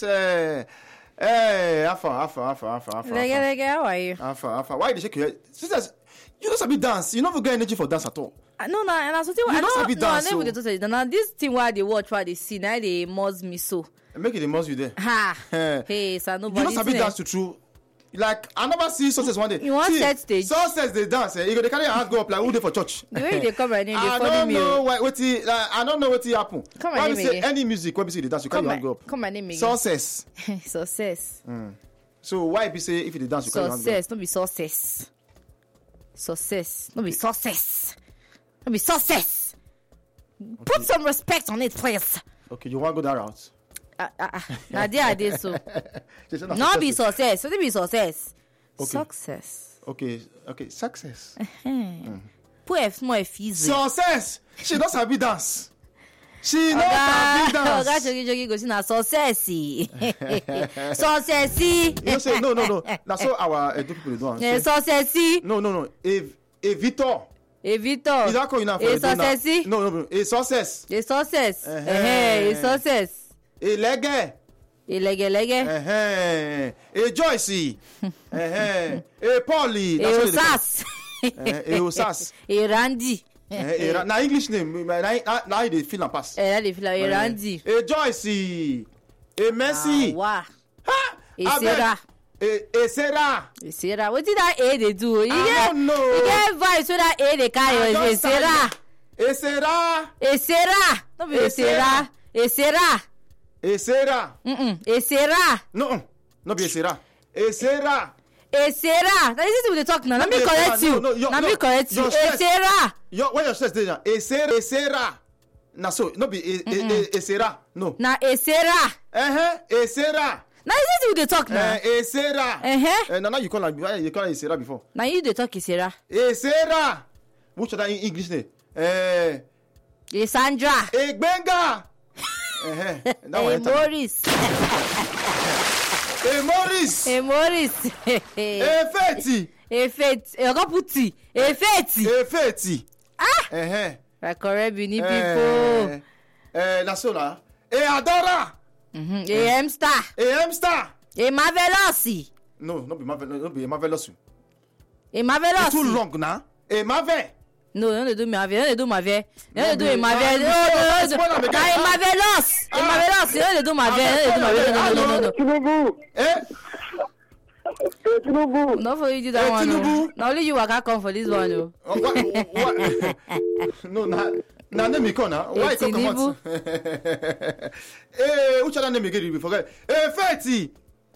Afa. Lege, how are you? Afa. Why you shake your head? Sisters, you don't sabi dance. You never get energy for dance at all. No, and I so think You I don't sabi dance, never so. get to say now this thing why they watch, why they see, now they must me so. Make it the most you there. Ha. Eh. Hey, so You nobody. don't sabi dance to true. Like I never see success one day. You want see, set stage? Success they dance. You go they carry your hand go up like who they for church. The way they come right in, they I follow don't me. know what it. I don't know what it happen. Come Why on, we name say again. any music when we see the dance, you carry your hand go up. Come my name again. Success. Success. So why be say if you dance, you carry your hand go up? Success, no be success. Success, no be success. No be success. Put some respect on it, please. Okay, you want to go that route? Now there I did so. She said, No be success. So they be success. Okay. Success. Okay, success. Put a small easy. Success. She don't sabi dance. She don't sabi Oga dance. jogi go see na success. Success. You know say no. That's how our Edo people dey do am. Say, Success. No. A Victor. A Victor. Is that call you now for A Edo now? success. No. A success. A success. Eh-heh. A success. A Lege. A lege. A Joyce. A Polly. A Osas. A Osas. A Randy. Na English name. Na you dey feel am pass. That dey feel like a Randy. A Joyce. A Mercy. Wow. Ha! A Abeg. Sarah. A Sarah. A Sarah. Wetin that A dey do? You don't know. get voice wey that A dey carry. A Sarah. A Sarah. A Sarah. No be A a Sarah. A Sarah. A Sarah. A Sarah. No be a Sarah. A Sarah. A Sarah. That is it we dey talk now. Let me be a correct Sarah. you. No, Let me correct you. your A stress. Sarah. When your stress dey now, a Sarah. Na so, no be a Sarah. No. Na a Sarah. A Sarah. Na is it we dey talk now. A Sarah. Now you call her a Sarah before. Na you dey talk a Sarah. A Sarah. Which other English name? A Sandra. A Benga. That one A enter. Morris. A Morris. A Morris. A Fetty. A Faith. A Kaputi. A Faith. A Fetty. I correct Benin people. Na so na. A Adora. A Hamster. A Hamster. A Marvelous. No be Marvel. No be a Marvelous. A Marvelous. Too long na. A Marvel. No, they do Marvel. They do Marvel. They do a Marvel. no, No. spoil am again. A Marvelous. A Marvelous. They do Marvel. They do Marvel. No. Tinubu. Tinubu. Not for you do that one. Tinubu. Now only you waka come for this one. No. What? No, na name you call na. Why you come out? Which other name again you forget? Fetty.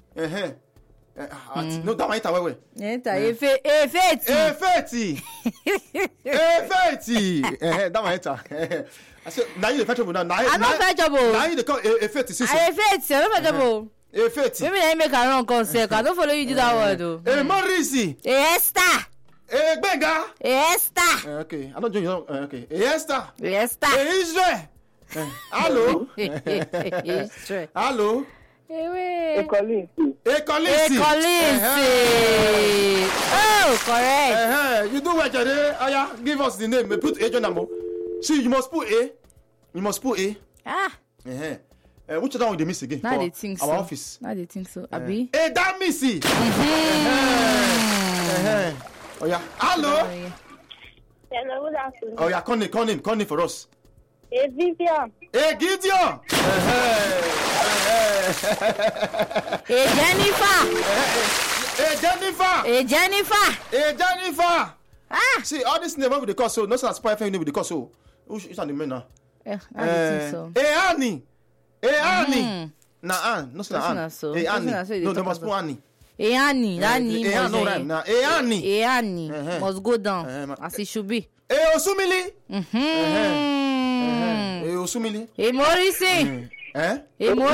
No, that one enter well. Enter. A Faith. Fetty. Fetty. That one enter. I said, now you the fetchable now. I'm not fetchable. Now you the call a Fetty sister. A Faith. I'm not fetchable. A Fetty. Maybe I make a wrong concept. I don't follow you do that one though. A Morrissey. A Esther. A Benga. A Esther. Okay, I don't join you. Okay. A Esther. A Esther. A Israel. Hello. Straight. Hello. Ewe. Collins. A Collins. Oh, correct. You do what, Jade? Aya, give us the name. Put A Jonamo. See, you must put A. You must put A. Which other one they miss again? Now for they think so. our office. Now they think so. Abi. A damn missy. Oh yeah. Hello. Hello, good afternoon. Oh yeah. Call name for us. A Vivian. A Gideon. A Jennifer. A Jennifer. A Jennifer. A Jennifer. Ah. See, all this name we dey call so. No say Spy FM name we dey call so. Which is the name now? Now they think so. A Annie. A Annie. Na Anne. No say na That's Anne. not so. A That's Annie. not so they No, they talk must about. put Annie. A Annie. Annie A no rhyme. Na A Annie. A Annie must go down ma- as it should be. A Osumili. A Osumili. A Morrison. Eh? A Morrison.